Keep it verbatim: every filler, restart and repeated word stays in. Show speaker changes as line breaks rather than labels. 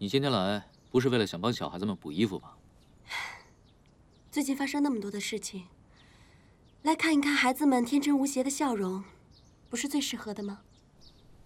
你今天来不是为了想帮小孩子们补衣服吧？
最近发生那么多的事情，来看一看孩子们天真无邪的笑容，不是最适合的吗？